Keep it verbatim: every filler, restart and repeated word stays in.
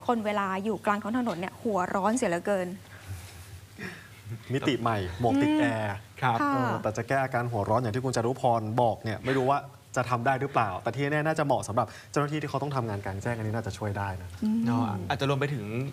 คนเวลาอยู่กลางท้องถนนเนี่ยหัวร้อนเสียเหลือเกินมิติใหม่หมวกติดแอร์ครับแต่จะแก้อาการหัวร้อนอย่างที่คุณจารุพรบอกเนี่ยไม่รู้ว่าจะทำได้หรือเปล่าแต่ที่แน่น่าจะเหมาะสำหรับเจ้าหน้าที่ที่เขาต้องทำงานกลางแจ้งอันนี้น่าจะช่วยได้นะอาจจะรวมไปถึง